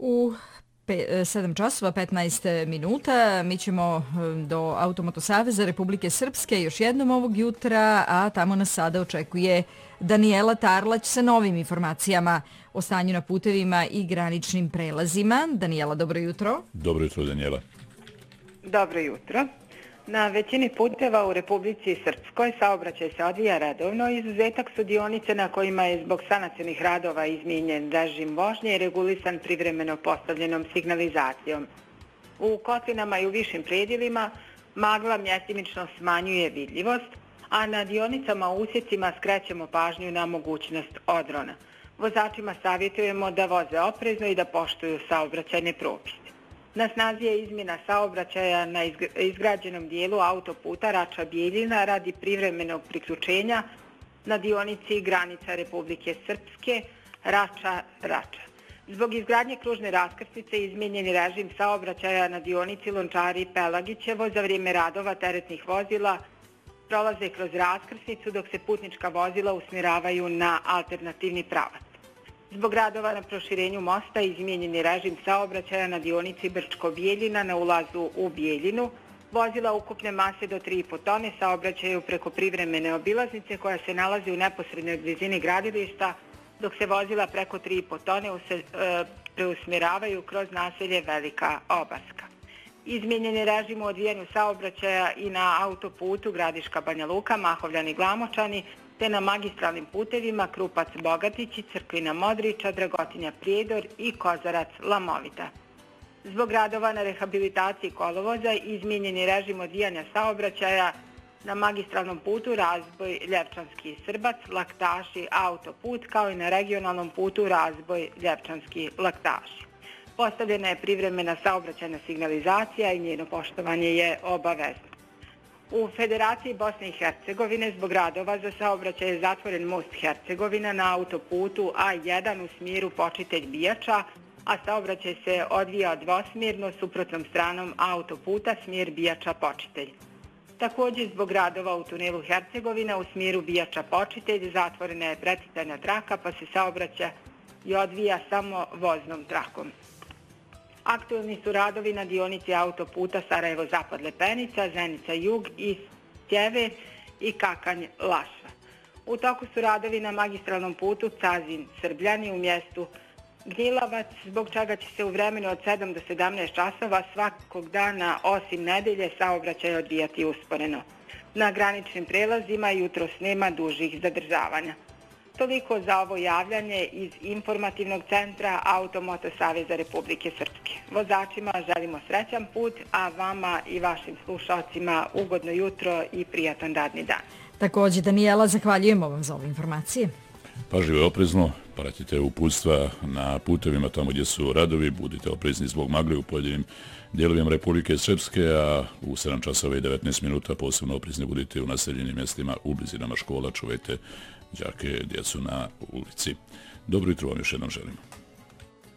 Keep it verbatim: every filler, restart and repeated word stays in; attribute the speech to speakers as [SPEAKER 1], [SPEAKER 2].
[SPEAKER 1] U sedam časova petnaest minuta mi ćemo do Automoto Saveza Republike Srpske još jednom ovog jutra, a tamo nas sada očekuje Danijela Tarlać sa novim informacijama o stanju na putevima i graničnim prelazima. Danijela, dobro jutro.
[SPEAKER 2] Dobro jutro, Danijela.
[SPEAKER 3] Dobro jutro. Na većini puteva u Republici Srpskoj saobraćaj se odvija redovno. Izuzetak su dionice na kojima je zbog sanacionih radova izmijenjen režim vožnje i regulisan privremeno postavljenom signalizacijom. U kotlinama i u višim predjelima magla mjestimično smanjuje vidljivost, a na dionicama u usjecima skrećemo pažnju na mogućnost odrona. Vozačima savjetujemo da voze oprezno i da poštuju saobraćajne propise. Na snazi je izmjena saobraćaja na izgrađenom dijelu autoputa Rača-Bijeljina radi privremenog priključenja na dionici granica Republike Srpske Rača-Rača. Zbog izgradnje kružne raskrsnice izmijenjen je režim saobraćaja na dionici Lončari-Pelagićevo. Za vrijeme radova teretnih vozila prolaze kroz raskrsnicu dok se putnička vozila usmjeravaju na alternativni pravac. Zbog radova na proširenju mosta izmijenjen je režim saobraćaja na dionici Brčko-Bijeljina na ulazu u Bijeljinu. Vozila ukupne mase do tri i po tone saobraćaju preko privremene obilaznice koja se nalazi u neposrednoj blizini gradilišta, dok se vozila preko tri i po tone preusmjeravaju kroz naselje Velika Obaska. Izmijenjen je režim u odvijanju saobraćaja i na autoputu Gradiška-Banja Luka, Mahovljani-Glamočani, te na magistralnim putevima Krupac-Bogatići, Crkvina-Modriča, Dragotinja-Prijedor i Kozarac-Lamovita. Zbog radova na rehabilitaciji kolovoza izmijenjen je režim odvijanja saobraćaja na magistralnom putu Razboj Ljevčanski-Srbac, Laktaši, autoput, kao i na regionalnom putu Razboj Ljevčanski-Laktaši. Postavljena je privremena saobraćajna signalizacija i njeno poštovanje je obavezno. U Federaciji Bosne i Hercegovine zbog radova za saobraćaj je zatvoren most Hercegovina na autoputu A jedan u smjeru Počitelj-Bijača, a saobraćaj se odvija dvosmjerno suprotnom stranom autoputa smjer Bijača-Počitelj. Također zbog radova u tunelu Hercegovina u smjeru Bijača-Počitelj zatvorena je preticajna traka pa se saobraćaj i odvija samo voznom trakom. Aktualni su radovi na dionici autoputa Sarajevo-Zapad-Lepenica, Zenica-Jug i Sjever i Kakanj-Laša. U toku su radovi na magistralnom putu Cazin-Srbljani u mjestu Gnjilavac, zbog čega će se u vremenu od sedam do sedamnaest časova svakog dana osim nedelje saobraćaj odvijati usporeno. Na graničnim prelazima jutros nema dužih zadržavanja. Toliko za ovo javljanje iz informativnog centra Automoto Saveza Republike Srpske. Vozačima želimo srećan put, a vama i vašim slušalcima ugodno jutro i prijatan radni dan.
[SPEAKER 1] Također, Danijela, zahvaljujemo vam za ove informacije.
[SPEAKER 2] Pažljivo i oprezno, pratite uputstva na putevima tamo gdje su radovi, budite oprezni zbog magle u pojedinim dijelovima Republike Srpske, a u sedam časova i devetnaest minuta posebno oprezni budite u naseljenim mjestima u blizinama škola, čuvajte đake, djecu na ulici. Dobro jutro vam još jednom želimo.